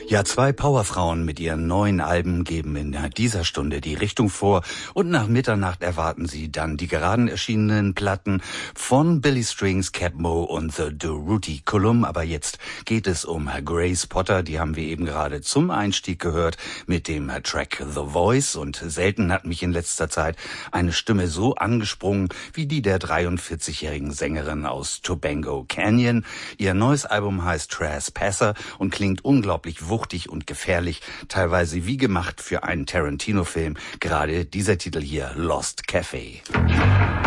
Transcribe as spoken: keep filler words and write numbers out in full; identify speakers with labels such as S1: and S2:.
S1: Ja, zwei Powerfrauen mit ihren neuen Alben geben in dieser Stunde die Richtung vor und nach Mitternacht erwarten Sie dann die geraden erschienenen Platten von Billy Strings, Cat Mo und The Durutti Column. Aber jetzt geht es um Grace Potter, die haben wir eben gerade zum Einstieg gehört mit dem Track The Voice, und selten hat mich in letzter Zeit eine Stimme so angesprungen wie die der dreiundvierzigjährigen Sängerin aus Tobago Canyon. Ihr neues Album heißt Trespasser und klingt unglaublich wuchtig und gefährlich, teilweise wie gemacht für einen Tarantino-Film. Gerade dieser Titel hier, Lost Cafe.